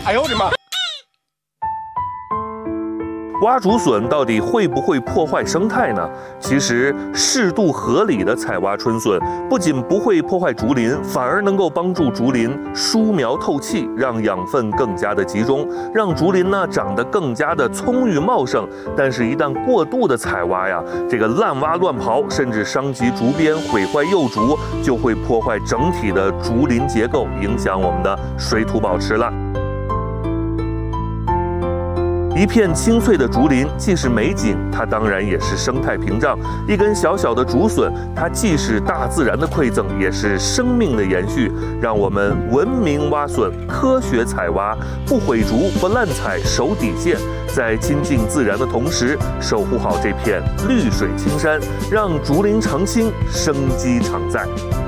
哎呦我的妈！ 挖竹笋到底会不会破坏生态呢？其实适度合理的采挖春笋，不仅不会破坏竹林，反而能够帮助竹林疏苗透气，让养分更加的集中，让竹林呢长得更加的葱郁茂盛。但是，一旦过度的采挖呀，这个滥挖乱刨，甚至伤及竹编，毁坏幼竹，就会破坏整体的竹林结构，影响我们的水土保持了。一片青翠的竹林既是美景，它当然也是生态屏障。一根小小的竹笋，它既是大自然的馈赠，也是生命的延续。让我们文明挖笋，科学采挖，不毁竹，不滥采，守底线，在亲近自然的同时，守护好这片绿水青山，让竹林常青，生机常在。